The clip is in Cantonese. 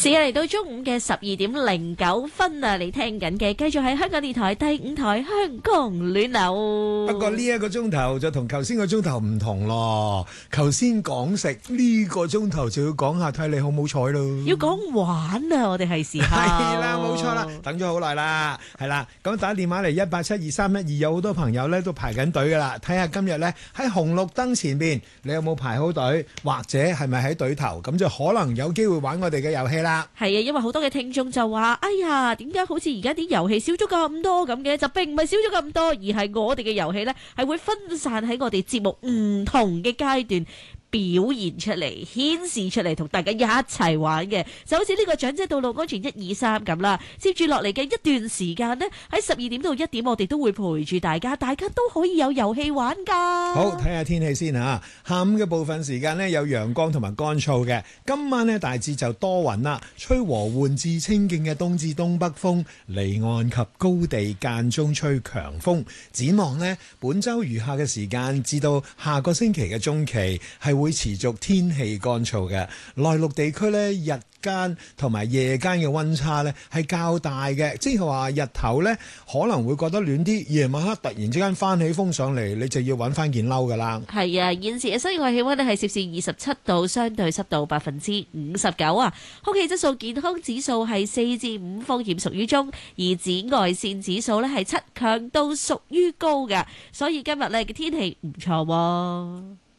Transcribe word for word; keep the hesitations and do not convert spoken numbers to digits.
時間嚟到中午嘅十二點零九分啊！你聽緊嘅繼續係香港電台第五台香港暖流。 不過呢一個鐘頭就同頭先個鐘頭唔同咯。頭先講食，呢個鐘頭就要講下睇你好唔好彩咯。 要講玩啊！我哋係時候係啦，冇錯啦，等咗好耐啦，係啦。咁打電話嚟一八七二三一二，有好多朋友咧都排緊隊噶啦。睇下今日咧喺紅綠燈前邊，你有冇排好隊，或者係咪喺隊頭？咁就可能有機會玩我哋嘅遊戲啦。 係啊，因為好多嘅聽眾就話：哎呀，點解好似而家啲遊戲少咗咁多咁嘅？就並唔係少咗咁多，而係我哋嘅遊戲呢係會分散喺我哋節目唔同嘅階段表現出嚟、顯示出嚟，同大家一齊玩嘅，就好似呢個長者道路安全一二三咁啦。接住落嚟嘅一段時間呢，喺十二點到一點，我哋都會陪住大家，大家都可以有遊戲玩噶。 好，睇下天氣先吓。下午嘅部分時間呢，有陽光同埋乾燥嘅，今晚呢，大致就多雲啦，吹和緩至清勁嘅東至東北風，離岸及高地間中吹強風。展望呢，本週餘下嘅時間至到下個星期嘅中期係會持續天氣乾燥嘅，內陸地區咧日間同埋夜間嘅溫差咧係較大嘅，即係話日頭咧可能會覺得暖啲，夜晚黑突然之間翻起風上嚟，你就要揾翻件褸噶啦。 係啊，現時嘅室外氣溫咧係攝氏二十七度，相對濕度百分之五十九啊，空氣質素健康指數係四至五，風險屬於中，而紫外線指數咧係七，強度屬於高嘅，所以今日咧嘅天氣唔錯喎。